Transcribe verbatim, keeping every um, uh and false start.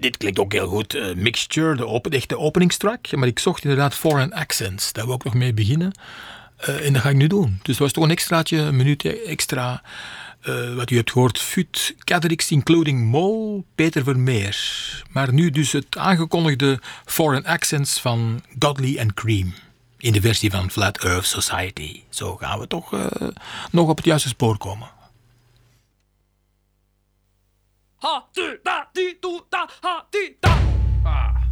dit klinkt ook heel goed. Uh, Mixture, de, open, echt de openingstrack. Maar ik zocht inderdaad foreign accents. Daar wil ik ook nog mee beginnen. Uh, en dat ga ik nu doen. Dus dat was toch een extraatje, een minuutje extra. Uh, wat u hebt gehoord, Fut, Catrix, including Mol, Peter Vermeer. Maar nu dus het aangekondigde foreign accents van Godley and Cream. In de versie van Flat Earth Society. Zo gaan we toch uh, nog op het juiste spoor komen. Ha, du, da, di, du, da, ha, di, da. Ah.